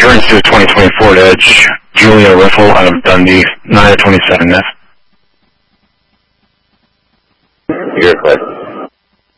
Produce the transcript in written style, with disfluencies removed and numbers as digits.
reference to the 2020 Ford Edge, Julia Riffle out of Dundee, 9 of 27 F. You're correct.